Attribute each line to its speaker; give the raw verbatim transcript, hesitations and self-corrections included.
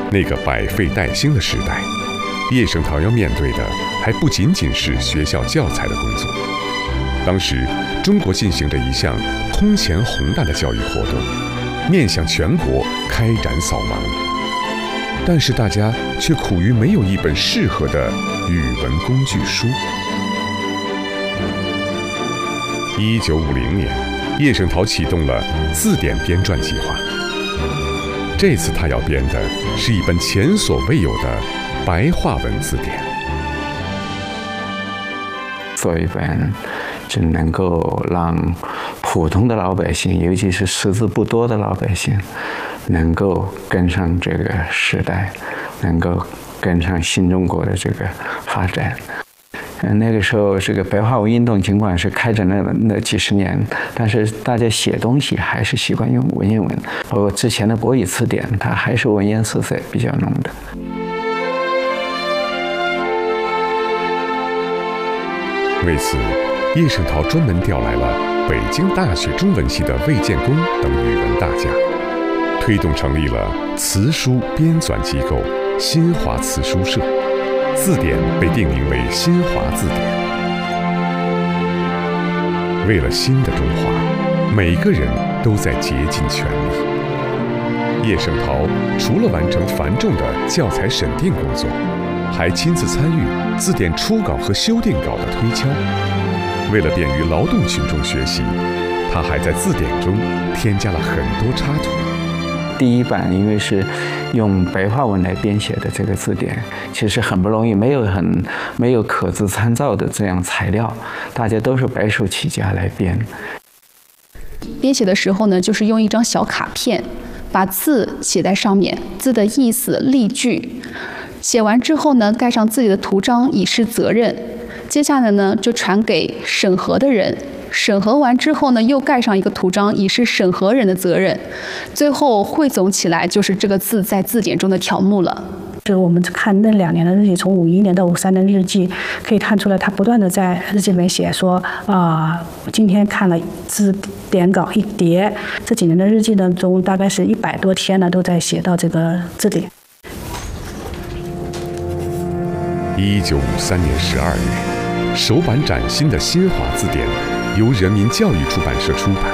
Speaker 1: 那个百废待兴的时代，叶圣陶要面对的还不仅仅是学校教材的工作。当时，中国进行着一项空前宏大的教育活动，面向全国开展扫盲。但是大家却苦于没有一本适合的语文工具书。一九五零年，叶圣陶启动了字典编撰计划。这次他要编的是一本前所未有的白话文字典，
Speaker 2: 做一本只能够让普通的老百姓，尤其是识字不多的老百姓，能够跟上这个时代，能够跟上新中国的这个发展。那个时候，这个白话文运动尽管是开展了那几十年，但是大家写东西还是习惯用文言文。包括之前的国语词典，它还是文言色彩比较浓的。
Speaker 1: 为此，叶圣陶专门调来了北京大学中文系的魏建功等语文大家，推动成立了词书编纂机构新华词书社。字典被定名为《新华字典》。为了新的中华，每个人都在竭尽全力。叶圣陶除了完成繁重的教材审定工作，还亲自参与字典初稿和修订稿的推敲。为了便于劳动群众学习，他还在字典中添加了很多插图。
Speaker 2: 第一版因为是用白话文来编写的这个字典，其实很不容易，没有很没有可资参照的这样材料，大家都是白手起家来编。
Speaker 3: 编写的时候呢，就是用一张小卡片，把字写在上面，字的意思、例句。写完之后呢，盖上自己的图章，以示责任。接下来呢，就传给审核的人。审核完之后呢，又盖上一个图章，以示审核人的责任。最后汇总起来，就是这个字在字典中的条目了。
Speaker 4: 就是我们看那两年的日记，从五一年到五三年的日记，可以看出来他不断的在日记里面写说啊、呃，今天看了字典稿一叠。这几年的日记呢，中大概是一百多天呢，都在写到这个字典。
Speaker 1: 一九五三年十二月，首版崭新的新华字典由人民教育出版社出版。